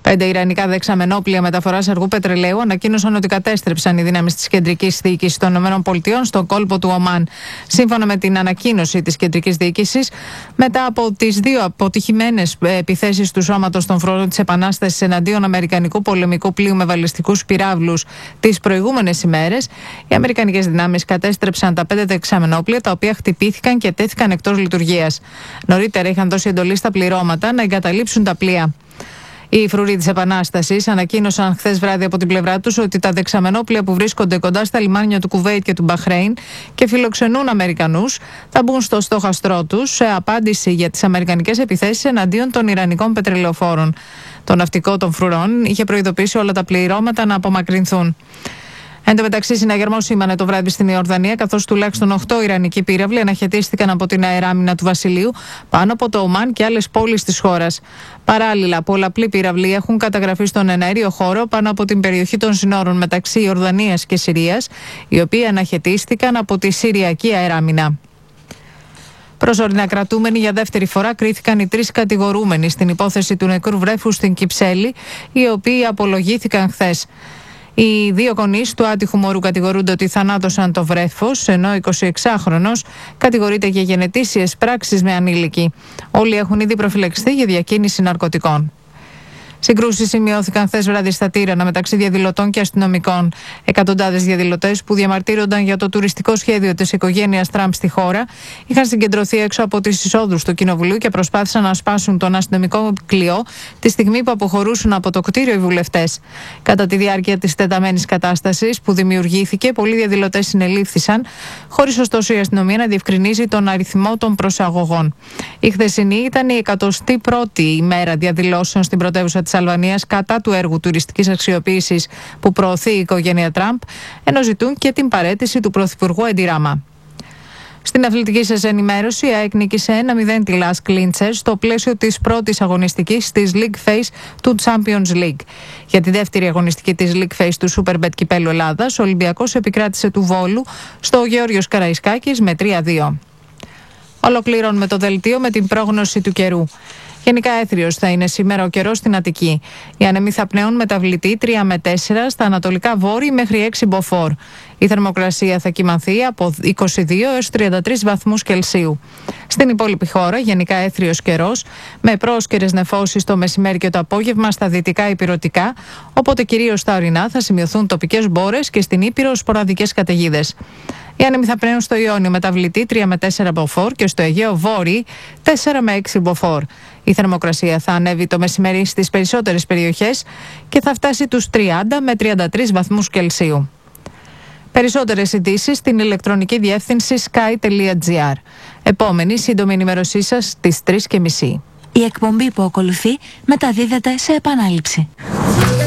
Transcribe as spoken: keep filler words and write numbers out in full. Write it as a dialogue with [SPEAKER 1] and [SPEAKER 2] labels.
[SPEAKER 1] Πέντε ιρανικά δεξαμενόπλια μεταφοράς αργού πετρελαίου ανακοίνωσαν ότι κατέστρεψαν οι δυνάμεις της κεντρικής διοίκησης των ΗΠΑ στον κόλπο του Ομάν. Σύμφωνα με την ανακοίνωση της κεντρικής διοίκησης, μετά από τις δύο αποτυχημένες επιθέσεις του Σώματος των Φρουρών της Επανάστασης εναντίον αμερικανικού πολεμικού πλοίου με βαλιστικούς πυράβλους τις προηγούμενες ημέρες, οι αμερικανικές δυνάμεις κατέστρεψαν τα πέντε δεξαμενόπλια, τα οποία χτυπήθηκαν και τέθηκαν εκτός λειτουργίας. Νωρίτερα είχαν δώσει εντολή στα πληρώματα να εγκαταλείψουν τα πλοία. Οι φρουροί της Επανάστασης ανακοίνωσαν χθες βράδυ από την πλευρά τους ότι τα δεξαμενόπλια που βρίσκονται κοντά στα λιμάνια του Κουβέιτ και του Μπαχρέιν και φιλοξενούν Αμερικανούς θα μπουν στο στόχαστρό τους σε απάντηση για τις αμερικανικές επιθέσεις εναντίον των ιρανικών πετρελαιοφόρων. Το ναυτικό των φρουρών είχε προειδοποιήσει όλα τα πληρώματα να απομακρυνθούν. Εν τω μεταξύ, συναγερμός σήμανε το βράδυ στην Ιορδανία, καθώς τουλάχιστον οκτώ ιρανικοί πύραυλοι αναχαιτίστηκαν από την αεράμινα του Βασιλείου πάνω από το Ομάν και άλλες πόλεις της χώρας. Παράλληλα, πολλαπλοί πύραυλοι έχουν καταγραφεί στον εναέριο χώρο πάνω από την περιοχή των συνόρων μεταξύ Ιορδανίας και Συρίας, οι οποίοι αναχαιτίστηκαν από τη Συριακή αεράμινα. Προσωρινά κρατούμενοι για δεύτερη φορά κρίθηκαν οι τρεις κατηγορούμενοι στην υπόθεση του νεκρού βρέφους στην Κυψέλη, οι οποίοι απολογήθηκαν χθες. Οι δύο γονείς του άτυχου μωρού κατηγορούνται ότι θανάτωσαν το βρέφος, ενώ ο εικοσιεξάχρονος κατηγορείται για γενετήσιες πράξεις με ανήλικη. Όλοι έχουν ήδη προφυλακιστεί για διακίνηση ναρκωτικών. Συγκρούσεις σημειώθηκαν χθες βράδυ στα Τύρανα μεταξύ διαδηλωτών και αστυνομικών. Εκατοντάδες διαδηλωτές που διαμαρτύρονταν για το τουριστικό σχέδιο της οικογένειας Τραμπ στη χώρα είχαν συγκεντρωθεί έξω από τις εισόδους του Κοινοβουλίου και προσπάθησαν να σπάσουν τον αστυνομικό κλειό τη στιγμή που αποχωρούσαν από το κτίριο οι βουλευτές. Κατά τη διάρκεια της τεταμένης κατάστασης που δημιουργήθηκε, πολλοί διαδηλωτές συνελήφθησαν, χωρίς ωστόσο η αστυνομία να διευκρινίζει τον αριθμό των προσαγωγών. Η χθεσινή ήταν η εκατοστή πρώτη ημέρα διαδηλώσεων στην πρωτεύουσα της Αλβανίας κατά του έργου τουριστικής αξιοποίησης που προωθεί η οικογένεια Τραμπ, ενώ ζητούν και την παραίτηση του Πρωθυπουργού Έντι Ράμα. Στην αθλητική σας ενημέρωση, η ΑΕΚ νίκησε ένα μηδέν τη Λας Κλίντσερ στο πλαίσιο της πρώτης αγωνιστικής της League Phase του Champions League. Για τη δεύτερη αγωνιστική της League Phase του Superbet Κυπέλλου Ελλάδας, ο Ολυμπιακός επικράτησε του Βόλου στο Γεώργιος Καραϊσκάκης με τρία δύο. Ολοκληρώνουμε το δελτίο με την πρόγνωση του καιρού. Γενικά έθριος θα είναι σήμερα ο καιρός στην Αττική. Οι άνεμοι θα πνέουν μεταβλητή τρία με τέσσερα, στα ανατολικά βόρη μέχρι έξι μποφόρ. Η θερμοκρασία θα κυμανθεί από είκοσι δύο έως τριάντα τρεις βαθμούς Κελσίου. Στην υπόλοιπη χώρα γενικά έθριος καιρός, με πρόσκαιρες νεφώσεις το μεσημέρι και το απόγευμα στα δυτικά ηπειρωτικά, οπότε κυρίως στα ορεινά θα σημειωθούν τοπικές μπόρες και στην Ήπειρο σποραδικές καταιγίδες. Οι άνεμοι θα πνέουν στο Ιόνιο μεταβλητή τρία με τέσσερα μποφόρ και στο Αιγαίο Βόρειο τέσσερα με έξι μποφόρ. Η θερμοκρασία θα ανέβει το μεσημέρι στις περισσότερες περιοχές και θα φτάσει τους τριάντα με τριάντα τρεις βαθμούς Κελσίου. Περισσότερες ειδήσεις στην ηλεκτρονική διεύθυνση sky τελεία gr. Επόμενη σύντομη ενημέρωσή σας στις τρεις και μισή.
[SPEAKER 2] Η εκπομπή που ακολουθεί μεταδίδεται σε επανάληψη.